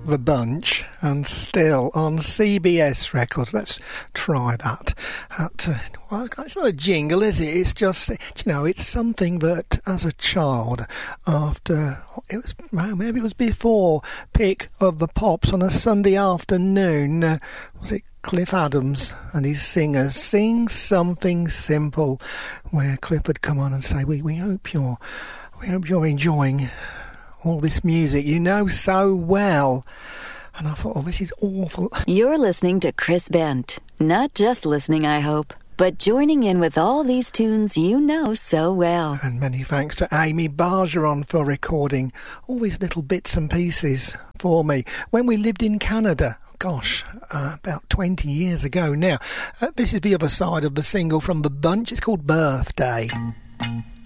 The Bunch, and still on CBS Records. Let's try that. Well, it's not a jingle, is it? It's just, it's something that as a child, maybe it was before Pick of the Pops on a Sunday afternoon, was it Cliff Adams and his singers sing Something Simple, where Cliff would come on and say, we hope you're enjoying all this music you know so well. And I thought, this is awful. You're listening to Chris Bent. Not just listening, I hope, but joining in with all these tunes you know so well. And many thanks to Amy Bargeron for recording all these little bits and pieces for me when we lived in Canada. Gosh, about 20 years ago now. This is the other side of the single from The Bunch. It's called Birthday.